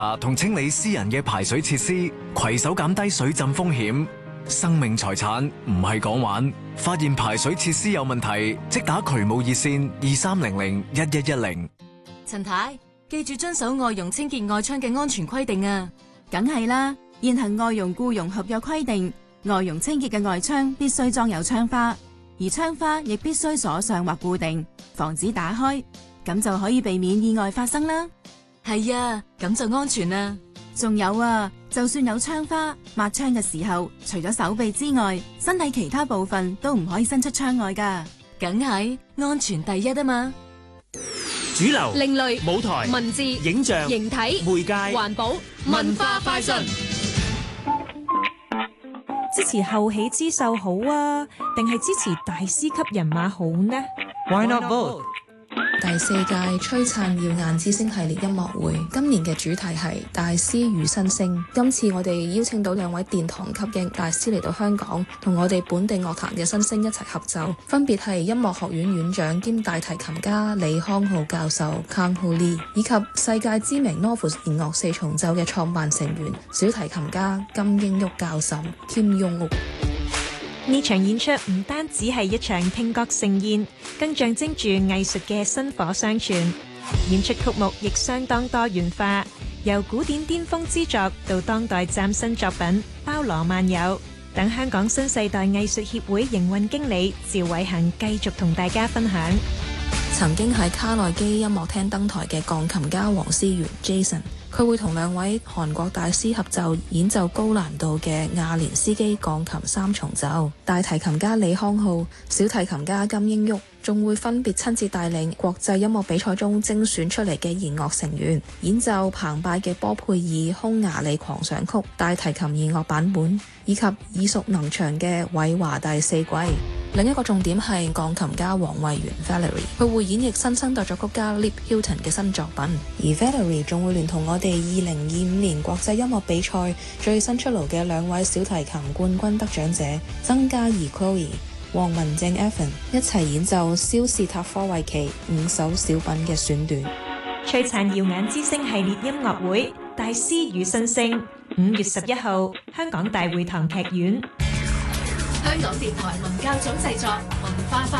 同清理私人嘅排水設施，攜手減低水浸風險。生命財產唔係講玩，發現排水設施有問題，即打渠務熱線23001110。 陳太，記住遵守外傭清潔外窗嘅安全規定啊！ 梗係啦，現行外傭僱傭合約規定，外傭清潔嘅外窗必須裝有窗花，而窗花亦必須鎖上或固定，防止打開，咁就可以避免意外發生啦。 係啊，咁就安全啦。 仲有啊，就算有窗花，抹窗嘅時候，除咗手臂之外，身體其他部分都唔可以伸出窗外噶。 梗係安全第一啊嘛！ 主流、 另類舞台、 文字、 影像、 形體、 媒介、 環保、文化快訊。 支持後起之秀好啊，定係支持大師級人馬好呢？ Why not both？ 第4屆璀璨耀眼之星系列音樂會，今年嘅主題係大師與新星。今次我哋邀請到2位殿堂級嘅大師嚟到香港，同我哋本地樂壇嘅新星一齊合奏，分別係音樂學院院長兼大提琴家李康浩教授 Kang Ho Lee， 以及世界知名 Novus 弦樂4重奏嘅創辦成員小提琴家金英旭教授 Kim Yong-wook。 呢場演出唔單止係一場聽覺盛宴，更象徵住藝術嘅薪火相傳。演出曲目亦相當多元化，由古典巔峰之作到當代嶄新作品，包羅萬有。等香港新世代藝術協會營運經理趙偉恒繼續同大家分享。 曾經喺卡內基音樂廳登台嘅鋼琴家黃思源 Jason， 佢會同2位韓國大師合奏演奏高難度嘅亞連斯基鋼琴3重奏，大提琴家李康浩、小提琴家金英旭仲會分別親自帶領國際音樂比賽中精選出嚟嘅弦樂成員演奏澎湃嘅波佩爾匈牙利狂想曲大提琴弦樂版本，以及耳熟能詳嘅韋華第4季。另一個重點係鋼琴家黃慧源 Valerie， 佢會演繹新生代作曲家 Lip Hilton 嘅新作品，而 Valerie 仲會聯同我哋2025年國際音樂比賽最新出爐嘅2位小提琴冠軍得獎者曾嘉怡 Chloe、黃文正 Evan 一齊演奏肖士塔科維奇5首小品嘅選段。 璀璨耀眼之星系列音樂會，大師與新星，5月11號，香港大會堂劇院。 香港電台文教組製作，文化快